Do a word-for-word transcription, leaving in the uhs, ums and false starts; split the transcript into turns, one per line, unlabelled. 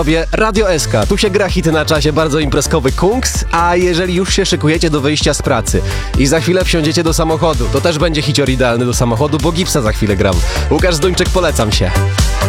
Radio S K, tu się gra hity na czasie, bardzo imprezkowy Kungs, a jeżeli już się szykujecie do wyjścia z pracy i za chwilę wsiądziecie do samochodu, to też będzie hicior idealny do samochodu, bo Gipsa za chwilę gram. Łukasz Zduńczyk, polecam się.